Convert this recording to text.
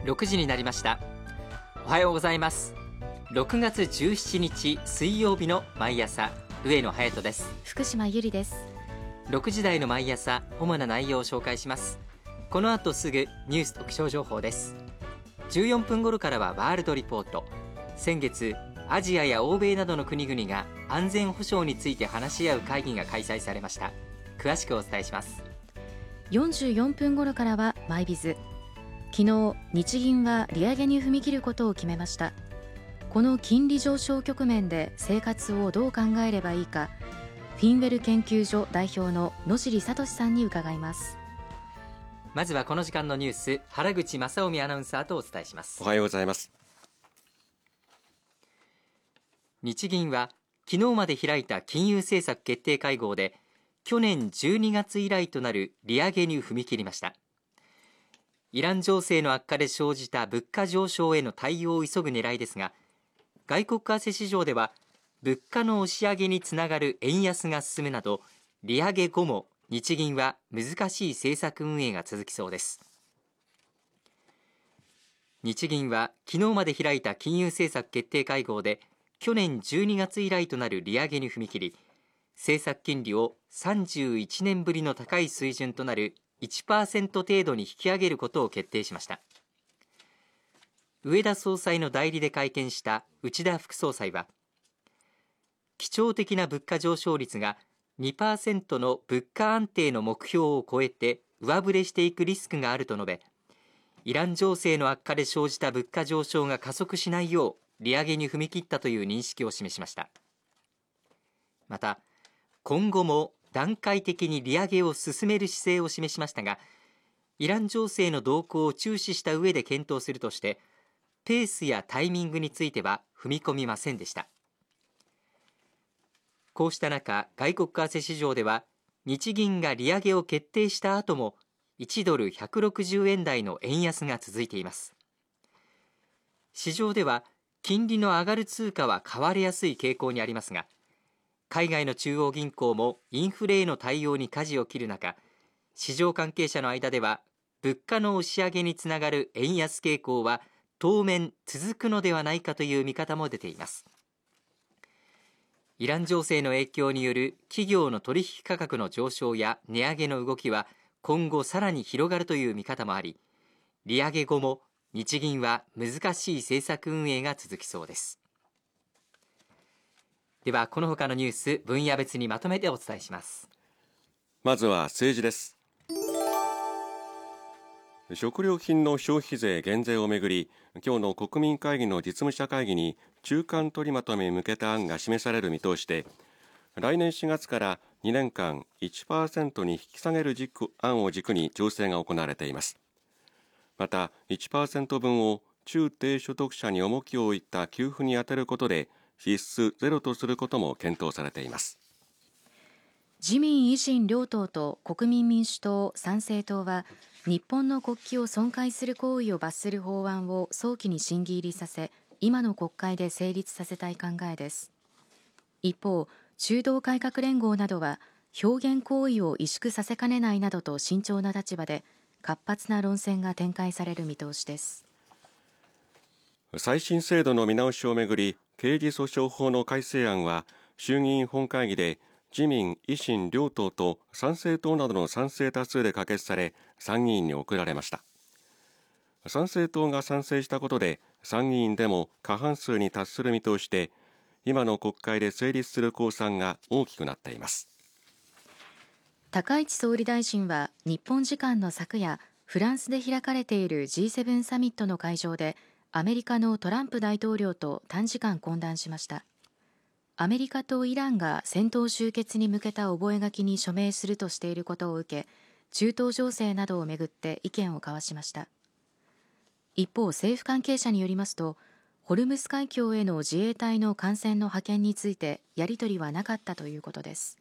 6時になりました。おはようございます。6月17日水曜日の毎朝、上野隼人です。 福島ゆりです。 6時台の毎朝、主な内容を紹介します。この後すぐニュースと気象情報です。14分頃からはワールドリポート。先月アジアや欧米などの国々が安全保障について話し合う会議が開催されました。詳しくお伝えします。 44分頃からはマイビズ。昨日日銀は利上げに踏み切ることを決めました。この金利上昇局面で生活をどう考えればいいか、フィンウェル研究所代表の野尻聡さんに伺います。 まずはこの時間のニュース、原口正臣アナウンサーとお伝えします。 おはようございます。 日銀は昨日まで開いた金融政策決定会合で、去年12月以来となる利上げに踏み切りました。イラン情勢の悪化で生じた物価上昇への対応を急ぐ狙いですが、外国為替市場では物価の押し上げにつながる円安が進むなど、利上げ後も日銀は難しい政策運営が続きそうです。日銀は昨日まで開いた金融政策決定会合で、去年12月以来となる利上げに踏み切り、政策金利を31年ぶりの高い水準となる 1% 程度に引き上げることを決定しました。植田総裁の代理で会見した内田副総裁は、基調的な物価上昇率が 2% の物価安定の目標を超えて上振れしていくリスクがあると述べ、イラン情勢の悪化で生じた物価上昇が加速しないよう利上げに踏み切ったという認識を示しました。また、今後も段階的に利上げを進める姿勢を示しましたが、イラン情勢の動向を注視した上で検討するとして、ペースやタイミングについては踏み込みませんでした。こうした中、外国為替市場では日銀が利上げを決定した後も1ドル160円台の円安が続いています。市場では金利の上がる通貨は買われやすい傾向にありますが、海外の中央銀行もインフレへの対応に舵を切る中、市場関係者の間では物価の押し上げにつながる円安傾向は当面続くのではないかという見方も出ています。イラン情勢の影響による企業の取引価格の上昇や値上げの動きは今後さらに広がるという見方もあり、利上げ後も日銀は難しい政策運営が続きそうです。ではこの他のニュース、分野別にまとめてお伝えします。 まずは政治です。食料品の消費税減税をめぐり、今日の国民会議の実務者会議に中間取りまとめに向けた案が示される見通しで、来年4月から2年間 1% に引き下げる案を軸に調整が行われています。また 1% 分を中低所得者に重きを置いた給付に充てることで必須ゼロとすることも検討されています。 自民維新両党と国民民主党、参政党は日本の国旗を損壊する行為を罰する法案を早期に審議入りさせ、今の国会で成立させたい考えです。一方、中道改革連合などは表現行為を萎縮させかねないなどと慎重な立場で、活発な論戦が展開される見通しです。 再審制度の見直しをめぐり、刑事訴訟法の改正案は衆議院本会議で自民維新両党と参政党などの賛成多数で可決され、参議院に送られました。参政党が賛成したことで参議院でも過半数に達する見通しで、今の国会で成立する公算が大きくなっています。 高市総理大臣は日本時間の昨夜、フランスで開かれている G7 サミットの会場でアメリカのトランプ大統領と短時間懇談しました。アメリカとイランが戦闘終結に向けた覚書に署名するとしていることを受け、中東情勢などをめぐって意見を交わしました。一方、政府関係者によりますと、ホルムズ海峡への自衛隊の艦船の派遣についてやり取りはなかったということです。